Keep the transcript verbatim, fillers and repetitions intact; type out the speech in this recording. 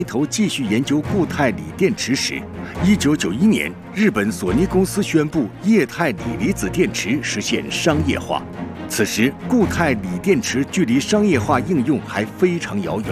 头继续研究固态锂电池时，一九九一年，日本索尼公司宣布液态锂离子电池实现商业化。此时，固态锂电池距离商业化应用还非常遥远。